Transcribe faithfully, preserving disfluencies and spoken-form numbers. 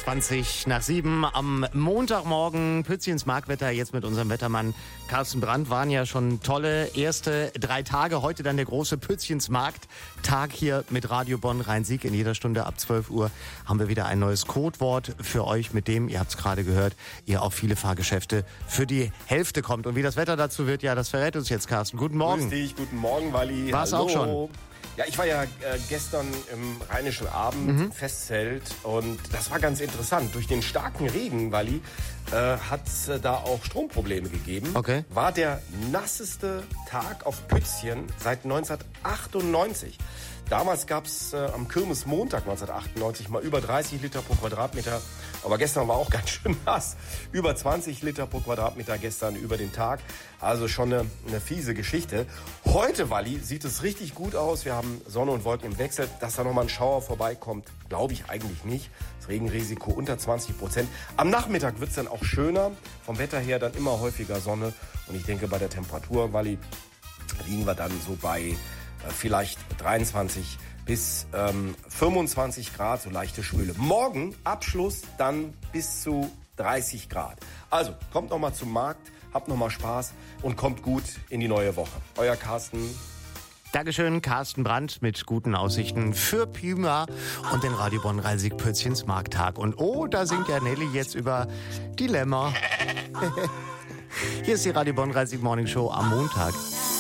zwanzig nach sieben am Montagmorgen. Pützchens Marktwetter jetzt mit unserem Wettermann Carsten Brandt. Waren ja schon tolle erste drei Tage. Heute dann der große Pützchens Markt-Tag hier mit Radio Bonn Rhein-Sieg. In jeder Stunde ab zwölf Uhr haben wir wieder ein neues Codewort für euch, mit dem, ihr habt es gerade gehört, ihr auf viele Fahrgeschäfte für die Hälfte kommt. Und wie das Wetter dazu wird, ja, das verrät uns jetzt Carsten. Guten Morgen. Grüß dich, guten Morgen, Walli. War's auch schon? Ja, ich war ja äh, gestern im Rheinischen Abend mhm. im Festzelt und das war ganz interessant. Durch den starken Regen, Walli, äh, hat es äh, da auch Stromprobleme gegeben. Okay. War der nasseste Tag auf Pützchen seit neunzehnhundertachtundneunzig. Damals gab es äh, am Kirmesmontag neunzehnhundertachtundneunzig mal über dreißig Liter pro Quadratmeter. Aber gestern war auch ganz schön nass. Über zwanzig Liter pro Quadratmeter gestern über den Tag. Also schon eine, eine fiese Geschichte. Heute, Walli, sieht es richtig gut aus. Wir haben Sonne und Wolken im Wechsel. Dass da nochmal ein Schauer vorbeikommt, glaube ich eigentlich nicht. Das Regenrisiko unter zwanzig Prozent. Am Nachmittag wird es dann auch schöner. Vom Wetter her dann immer häufiger Sonne. Und ich denke, bei der Temperatur, Walli, liegen wir dann so bei vielleicht dreiundzwanzig bis ähm, fünfundzwanzig Grad, so leichte Schwüle. Morgen Abschluss dann bis zu dreißig Grad. Also kommt noch mal zum Markt, habt noch mal Spaß und kommt gut in die neue Woche. Euer Carsten. Dankeschön, Carsten Brandt mit guten Aussichten für Pima und den Radio Bonn Rhein-Sieg Pützchens Markttag. Und oh, da singt ja Nelly jetzt über Dilemma. Hier ist die Radio Bonn Rhein-Sieg Morning Show am Montag.